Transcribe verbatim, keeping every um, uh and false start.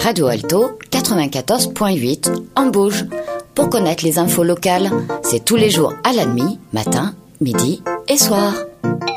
Radio Alto quatre-vingt-quatorze virgule huit en Bauge. Pour connaître les infos locales, c'est tous les jours à la demi, matin, midi et soir.